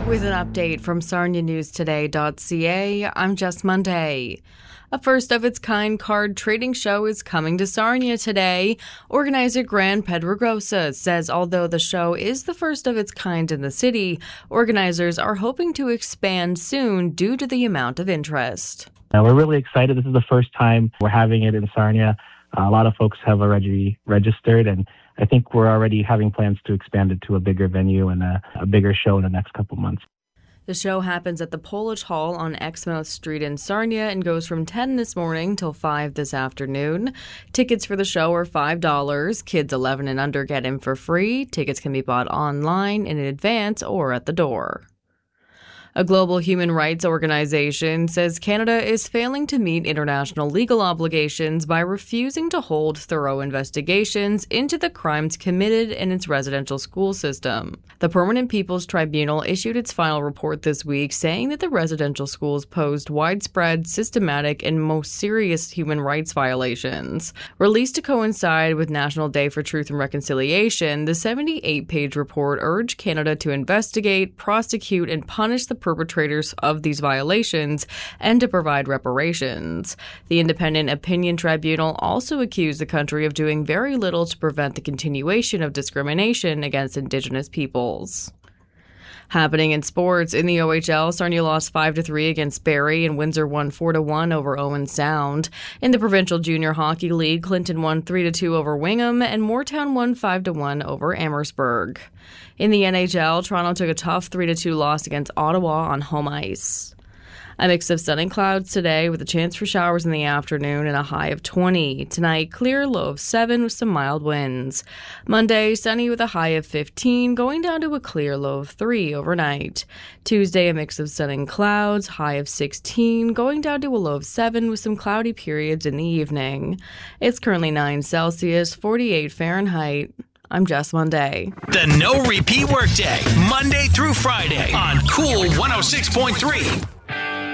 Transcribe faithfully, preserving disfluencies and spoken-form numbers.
With an update from Sarnia News Today dot c a, I'm Jess Monday. A first-of-its-kind card trading show is coming to Sarnia today. Organizer Gran Pedregosa says although the show is the first of its kind in the city, organizers are hoping to expand soon due to the amount of interest. Uh, we're really excited. This is the first time we're having it in Sarnia. Uh, a lot of folks have already registered, and I think we're already having plans to expand it to a bigger venue and a, a bigger show in the next couple months. The show happens at the Polish Hall on Exmouth Street in Sarnia and goes from ten this morning till five this afternoon. Tickets for the show are five dollars. Kids eleven and under get in for free. Tickets can be bought online, in advance, or at the door. A global human rights organization says Canada is failing to meet international legal obligations by refusing to hold thorough investigations into the crimes committed in its residential school system. The Permanent People's Tribunal issued its final report this week saying that the residential schools posed widespread, systematic, and most serious human rights violations. Released to coincide with National Day for Truth and Reconciliation, the seventy-eight page report urged Canada to investigate, prosecute, and punish the perpetrators of these violations and to provide reparations. The Independent Opinion Tribunal also accused the country of doing very little to prevent the continuation of discrimination against Indigenous peoples. Happening in sports, in the O H L, Sarnia lost five to three against Barrie and Windsor won four to one over Owen Sound. In the Provincial Junior Hockey League, Clinton won three to two over Wingham and Moortown won five to one over Amherstburg. In the N H L, Toronto took a tough three to two loss against Ottawa on home ice. A mix of sun and clouds today with a chance for showers in the afternoon and a high of twenty. Tonight, clear, low of seven with some mild winds. Monday, sunny with a high of fifteen, going down to a clear, low of three overnight. Tuesday, a mix of sun and clouds, high of sixteen, going down to a low of seven with some cloudy periods in the evening. It's currently nine Celsius, forty-eight Fahrenheit. I'm Jess Monday. The No Repeat Workday, Monday through Friday on Cool one oh six point three.